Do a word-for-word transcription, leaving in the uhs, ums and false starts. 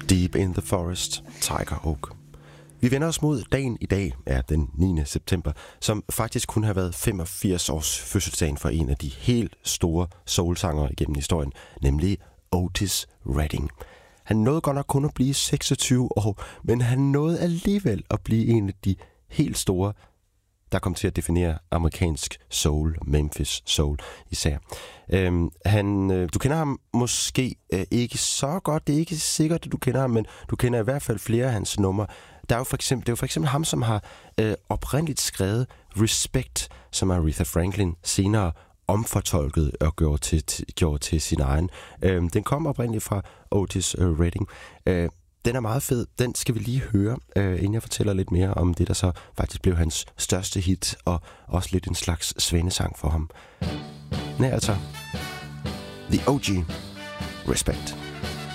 Deep in the Forest, Tiger Oak. Vi vender os mod dagen i dag, er den niende september, som faktisk kun har været femogfirs års fødselsdagen for en af de helt store soulsangere igennem historien, nemlig Otis Redding. Han nåede godt nok kun at blive seksogtyve år, men han nåede alligevel at blive en af de helt store, der kom til at definere amerikansk soul, Memphis soul især. Øhm, han, øh, du kender ham måske øh, ikke så godt, det er ikke sikkert, at du kender ham, men du kender i hvert fald flere af hans numre. Der er jo for eksempel, det er jo for eksempel ham, som har øh, oprindeligt skrevet Respect, som Aretha Franklin senere omfortolket og gjort til, til, gjort til sin egen. Øhm, den kom oprindeligt fra Otis øh, Redding. Øh, Den er meget fed. Den skal vi lige høre, øh, inden jeg fortæller lidt mere om det, der så faktisk blev hans største hit, og også lidt en slags svanesang for ham. Nej, altså. The O G. Respect.